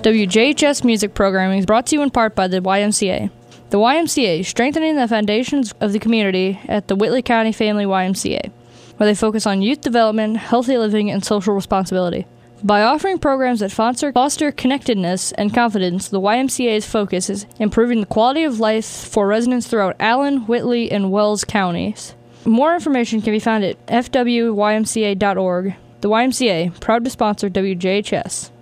WJHS music programming is brought to you in part by the YMCA. The YMCA, strengthening the foundations of the community at the Whitley County Family YMCA, where they focus on youth development, healthy living, and social responsibility. By offering programs that foster connectedness and confidence, the YMCA's focus is improving the quality of life for residents throughout Allen, Whitley, and Wells counties. More information can be found at fwymca.org. The YMCA, proud to sponsor WJHS.